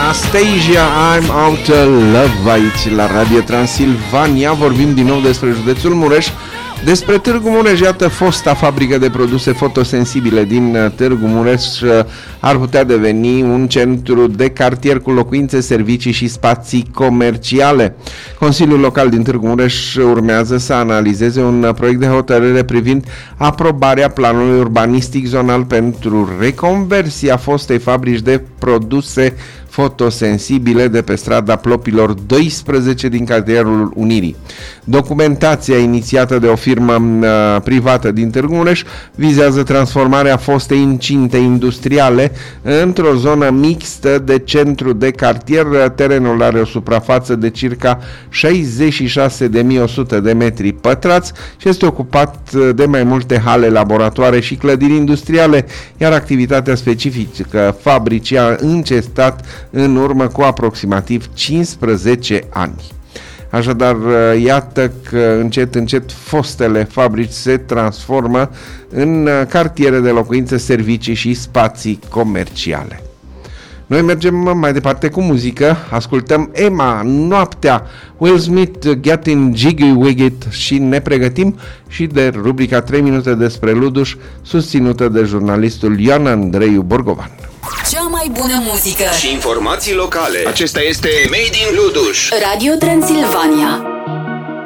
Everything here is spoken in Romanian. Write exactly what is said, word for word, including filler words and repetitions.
Anastasia, I'm Out of Love aici la Radio Transilvania. Vorbim din nou despre județul Mureș, despre Târgu Mureș. Iată, fosta fabrică de produse fotosensibile din Târgu Mureș ar putea deveni un centru de cartier cu locuințe, servicii și spații comerciale. Consiliul Local din Târgu Mureș urmează să analizeze un proiect de hotărâre privind aprobarea planului urbanistic zonal pentru reconversia fostei fabrici de produse fotosensibile de pe strada Plopilor doisprezece din cartierul Unirii. Documentația inițiată de o firmă uh, privată din Târgu Mureș vizează transformarea fostei incinte industriale într-o zonă mixtă de centru de cartier. Terenul are o suprafață de circa șaizeci și șase de mii o sută de metri pătrați și este ocupat de mai multe hale, laboratoare și clădiri industriale, iar activitatea specifică fabricii a încetat în urmă cu aproximativ cincisprezece ani. Așadar, iată că încet, încet fostele fabrici se transformă în cartiere de locuințe, servicii și spații comerciale. Noi mergem mai departe cu muzică, ascultăm Emma, Noaptea, Will Smith, Getting Jiggy With It și ne pregătim și de rubrica trei minute despre Luduș, susținută de jurnalistul Ioan Andreiu Borgovan. Cea mai bună muzică și informații locale. Acesta este Made in Luduș. Radio Transilvania.